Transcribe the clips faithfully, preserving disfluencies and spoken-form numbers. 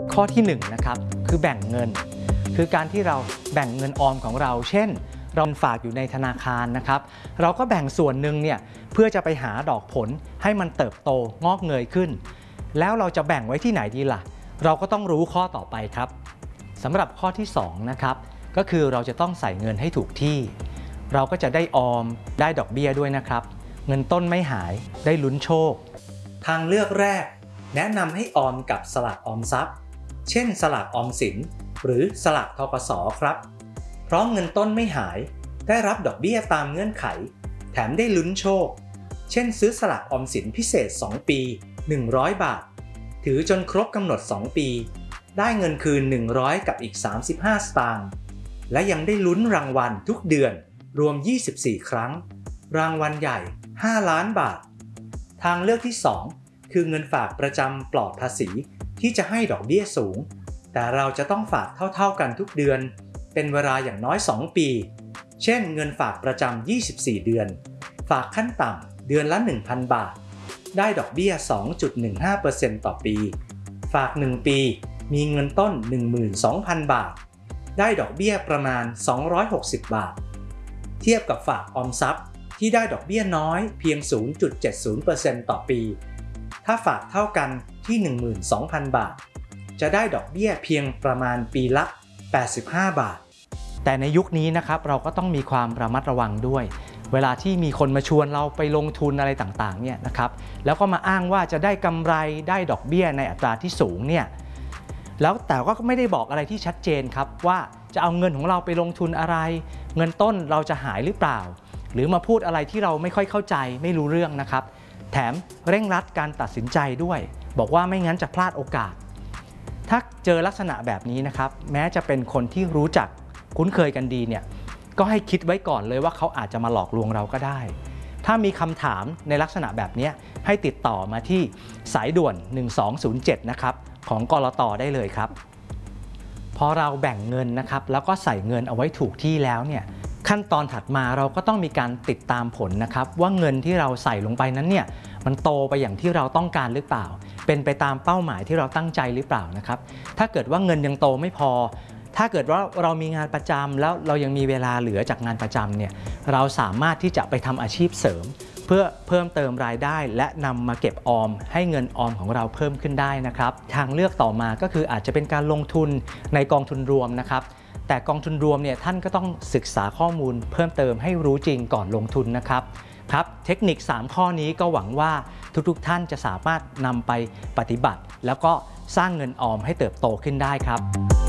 ข้อที่หนึ่งนะครับคือแบ่งเงินคือการที่เราแบ่งเงินออมของเราเช่นเราฝากอยู่ในธนาคารนะครับเราก็แบ่งส่วนหนึ่งเนี่ยเพื่อจะไปหาดอกผลให้มันเติบโตงอกเงยขึ้นแล้วเราจะแบ่งไว้ที่ไหนดีล่ะเราก็ต้องรู้ข้อต่อไปครับสำหรับข้อที่สองนะครับก็คือเราจะต้องใส่เงินให้ถูกที่เราก็จะได้ออมได้ดอกเบี้ยด้วยนะครับเงินต้นไม่หายได้ลุ้นโชคทางเลือกแรกแนะนำให้ออมกับสลากออมทรัพย์เช่นสลากออมสินหรือสลากธกส.ครับเพราะเงินต้นไม่หายได้รับดอกเบี้ยตามเงื่อนไขแถมได้ลุ้นโชคเช่นซื้อสลากออมสินพิเศษสองปีหนึ่งร้อยบาทถือจนครบกำหนดสองปีได้เงินคืนหนึ่งร้อยกับอีกสามสิบห้าสตางค์และยังได้ลุ้นรางวัลทุกเดือนรวมยี่สิบสี่ครั้งรางวัลใหญ่ห้าล้านบาททางเลือกที่สองคือเงินฝากประจำปลอดภาษีที่จะให้ดอกเบี้ยสูงแต่เราจะต้องฝากเท่าๆกันทุกเดือนเป็นเวลาอย่างน้อยสองปีเช่นเงินฝากประจำยี่สิบสี่เดือนฝากขั้นต่ำเดือนละ หนึ่งพัน บาทได้ดอกเบี้ย สองจุดหนึ่งห้าเปอร์เซ็นต์ ต่อปีฝากหนึ่งปีมีเงินต้น หนึ่งหมื่นสองพัน บาทได้ดอกเบี้ยประมาณสองร้อยหกสิบบาทเทียบกับฝากออมทรัพย์ที่ได้ดอกเบี้ยน้อยเพียง ศูนย์จุดเจ็ดศูนย์เปอร์เซ็นต์ ต่อปีถ้าฝากเท่ากันที่ หนึ่งหมื่นสองพัน บาทจะได้ดอกเบี้ยเพียงประมาณปีละแปดสิบห้าบาทแต่ในยุคนี้นะครับเราก็ต้องมีความระมัดระวังด้วยเวลาที่มีคนมาชวนเราไปลงทุนอะไรต่างๆเนี่ยนะครับแล้วก็มาอ้างว่าจะได้กำไรได้ดอกเบี้ยในอัตราที่สูงเนี่ยแล้วแต่ก็ไม่ได้บอกอะไรที่ชัดเจนครับว่าจะเอาเงินของเราไปลงทุนอะไรเงินต้นเราจะหายหรือเปล่าหรือมาพูดอะไรที่เราไม่ค่อยเข้าใจไม่รู้เรื่องนะครับแถมเร่งรัดการตัดสินใจด้วยบอกว่าไม่งั้นจะพลาดโอกาสถ้าเจอลักษณะแบบนี้นะครับแม้จะเป็นคนที่รู้จักคุ้นเคยกันดีเนี่ยก็ให้คิดไว้ก่อนเลยว่าเขาอาจจะมาหลอกลวงเราก็ได้ถ้ามีคำถามในลักษณะแบบนี้ให้ติดต่อมาที่สายด่วนหนึ่งสองศูนย์เจ็ดนะครับของกลต.ได้เลยครับพอเราแบ่งเงินนะครับแล้วก็ใส่เงินเอาไว้ถูกที่แล้วเนี่ยขั้นตอนถัดมาเราก็ต้องมีการติดตามผลนะครับว่าเงินที่เราใส่ลงไปนั้นเนี่ยมันโตไปอย่างที่เราต้องการหรือเปล่าเป็นไปตามเป้าหมายที่เราตั้งใจหรือเปล่านะครับถ้าเกิดว่าเงินยังโตไม่พอถ้าเกิดว่าเรามีงานประจำแล้วเรายังมีเวลาเหลือจากงานประจำเนี่ยเราสามารถที่จะไปทำอาชีพเสริมเพื่อเพิ่มเติมรายได้และนำมาเก็บออมให้เงินออมของเราเพิ่มขึ้นได้นะครับทางเลือกต่อมาก็คืออาจจะเป็นการลงทุนในกองทุนรวมนะครับแต่กองทุนรวมเนี่ยท่านก็ต้องศึกษาข้อมูลเพิ่มเติมให้รู้จริงก่อนลงทุนนะครับครับเทคนิคสามข้อนี้ก็หวังว่าทุกๆท่านจะสามารถนำไปปฏิบัติแล้วก็สร้างเงินออมให้เติบโตขึ้นได้ครับ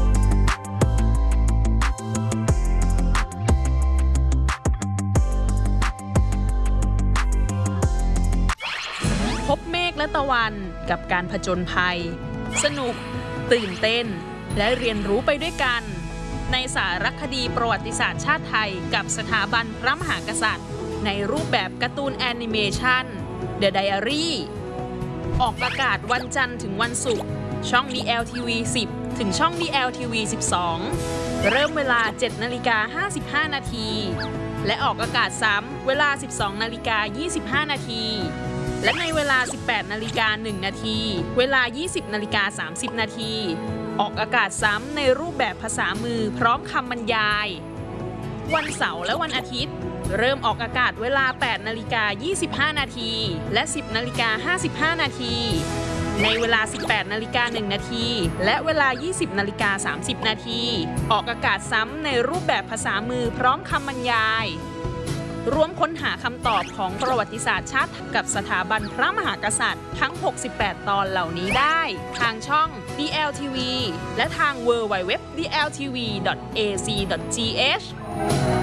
พบเมฆและตะวันกับการผจญภัยสนุกตื่นเต้นและเรียนรู้ไปด้วยกันในสารคดีประวัติศาสตร์ชาติไทยกับสถาบันพระมหากษัตริย์ในรูปแบบการ์ตูนแอนิเมชัน The Diary ออกอากาศวันจันทร์ถึงวันศุกร์ช่อง ดี แอล ที วี สิบ ถึงช่อง ดี แอล ที วี สิบสอง เริ่มเวลา เจ็ดนาฬิกาห้าสิบห้านาทีและออกอากาศซ้ำเวลา สิบสองนาฬิกายี่สิบห้านาทีและในเวลา สิบแปดนาฬิกาหนึ่งนาทีเวลา ยี่สิบนาฬิกาสามสิบนาทีออกอากาศซ้ำในรูปแบบภาษามือพร้อมคำบรรยายวันเสาร์และวันอาทิตย์เริ่มออกอากาศเวลา แปดนาฬิกายี่สิบห้านาทีและ สิบนาฬิกาห้าสิบห้านาทีในเวลา สิบแปดนาฬิกาหนึ่งนาทีและเวลา ยี่สิบนาฬิกาสามสิบนาทีออกอากาศซ้ำในรูปแบบภาษามือพร้อมคำบรรยายร่วมค้นหาคำตอบของประวัติศาสตร์ชาติกับสถาบันพระมหากษัตริย์ทั้งหกสิบแปดตอนเหล่านี้ได้ทางช่อง ดี แอล ที วี และทาง ดับเบิลยู ดับเบิลยู ดับเบิลยู ดอท ดี แอล ที วี ดอท เอ ซี ดอท จี เอช